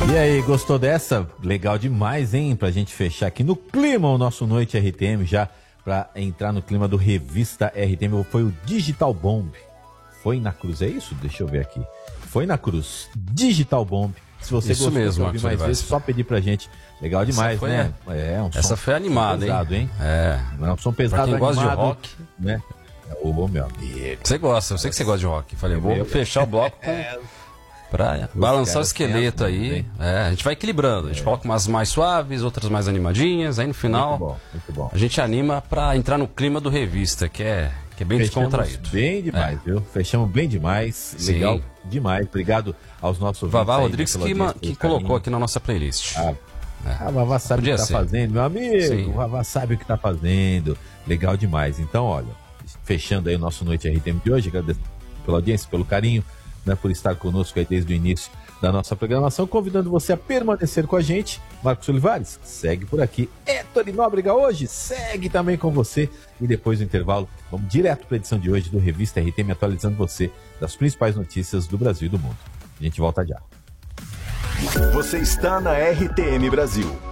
E aí, gostou dessa? Legal demais, hein? Pra gente fechar aqui no clima o nosso Noite RTM, já pra entrar no clima do Revista RTM, foi o Digital Bomb. Foi na Cruz, é isso? Deixa eu ver aqui. Foi na Cruz, Digital Bomb. Se você isso gostou mesmo, de ouvir mais vezes, só pedir pra gente. Legal demais, né? Essa foi animada, pesado, hein? É um som pesado, pra quem animado, gosta de rock, né? Ô, meu amigo. Você gosta, eu sei que você gosta de rock. Falei, vou fechar o bloco pra balançar o esqueleto aí. A gente vai equilibrando. A gente coloca umas mais suaves, outras mais animadinhas. Aí no final, muito bom. A gente anima pra entrar no clima do Revista, que é bem descontraído. Bem demais, viu? Fechamos bem demais. Sim. Legal demais. Obrigado aos nossos ouvintes. Vavá Rodrigues que colocou aqui na nossa playlist. A Vavá sabe o que tá fazendo, meu amigo. Sim. O Vavá sabe o que tá fazendo. Legal demais. Então, olha, fechando aí o nosso Noite RTM de hoje, agradeço pela audiência, pelo carinho, né, por estar conosco aí desde o início da nossa programação, convidando você a permanecer com a gente. Marcos Olivares, segue por aqui. Ettore Nóbrega hoje, segue também com você. E depois do intervalo, vamos direto para a edição de hoje do Revista RTM, atualizando você das principais notícias do Brasil e do mundo. A gente volta já. Você está na RTM Brasil.